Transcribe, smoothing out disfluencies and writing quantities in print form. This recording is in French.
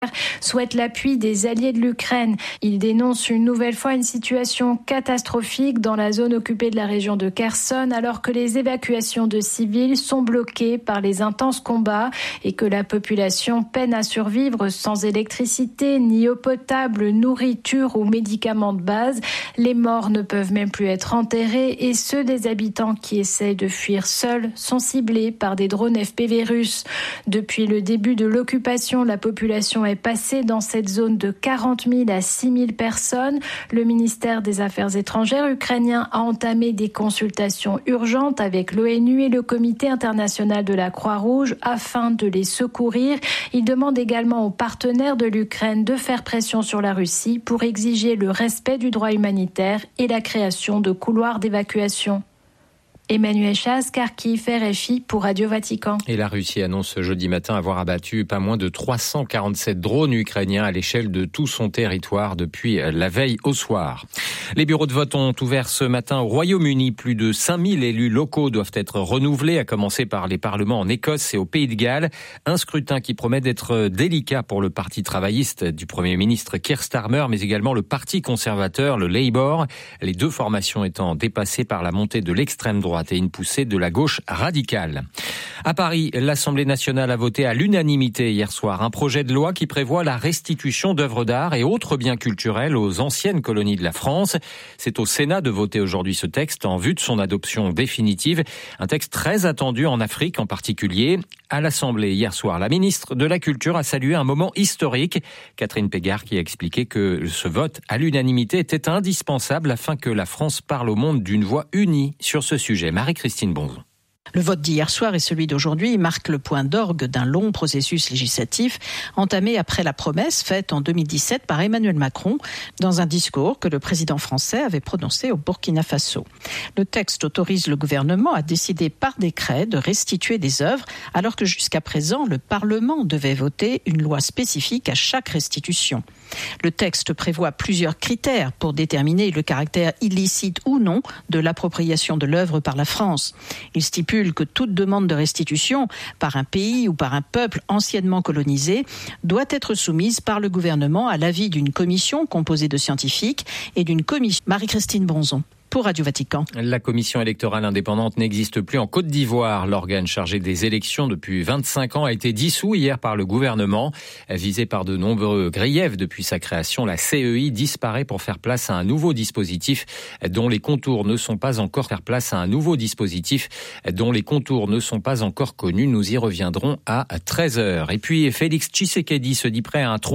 souhaite l'appui des alliés de l'Ukraine. Il dénonce une nouvelle fois une situation catastrophique dans la zone occupée de la région de Kherson, alors que les évacuations de civils sont bloquées par les intenses combats et que la population peine à survivre sans électricité, ni eau potable, nourriture ou médicaments de base. Les morts ne peuvent même plus être enterrés et ceux des habitants qui essayent de fuir seuls sont ciblés par des drones FPV russes. Depuis le début de l'occupation, la population est passée dans cette zone de 40 000 à 6 000 personnes. Le ministère des Affaires étrangères ukrainien a entamé des consultations urgentes avec l'ONU et le Comité international de la Croix-Rouge afin de les secourir. Il demande également aux partenaires de l'Ukraine de faire pression sur la Russie pour exiger le respect du droit humanitaire et la création de couloirs d'évacuation. Emmanuel Chaz, Kharkiv, RFI pour Radio Vatican. Et la Russie annonce jeudi matin avoir abattu pas moins de 347 drones ukrainiens à l'échelle de tout son territoire depuis la veille au soir. Les bureaux de vote ont ouvert ce matin au Royaume-Uni. Plus de 5000 élus locaux doivent être renouvelés, à commencer par les parlements en Écosse et au Pays de Galles. Un scrutin qui promet d'être délicat pour le parti travailliste du Premier ministre Keir Starmer, mais également le parti conservateur, le Labour. Les deux formations étant dépassées par la montée de l'extrême droite et une poussée de la gauche radicale. À Paris, l'Assemblée nationale a voté à l'unanimité hier soir un projet de loi qui prévoit la restitution d'œuvres d'art et autres biens culturels aux anciennes colonies de la France. C'est au Sénat de voter aujourd'hui ce texte en vue de son adoption définitive. Un texte très attendu en Afrique en particulier. À l'Assemblée hier soir, la ministre de la Culture a salué un moment historique. Catherine Pégard qui a expliqué que ce vote à l'unanimité était indispensable afin que la France parle au monde d'une voix unie sur ce sujet. Marie-Christine Bonzon. Le vote d'hier soir et celui d'aujourd'hui marquent le point d'orgue d'un long processus législatif entamé après la promesse faite en 2017 par Emmanuel Macron dans un discours que le président français avait prononcé au Burkina Faso. Le texte autorise le gouvernement à décider par décret de restituer des œuvres alors que jusqu'à présent le Parlement devait voter une loi spécifique à chaque restitution. Le texte prévoit plusieurs critères pour déterminer le caractère illicite ou non de l'appropriation de l'œuvre par la France. Il stipule que toute demande de restitution par un pays ou par un peuple anciennement colonisé doit être soumise par le gouvernement à l'avis d'une commission composée de scientifiques et d'une commission. Marie-Christine Bonzon. Pour Radio Vatican. La commission électorale indépendante n'existe plus en Côte d'Ivoire. L'organe chargé des élections depuis 25 ans a été dissous hier par le gouvernement. Visé par de nombreux griefs depuis sa création, la CEI disparaît pour faire place à un nouveau dispositif dont les contours ne sont pas encore connus. Nous y reviendrons à 13h. Et puis Félix Tshisekedi se dit prêt à un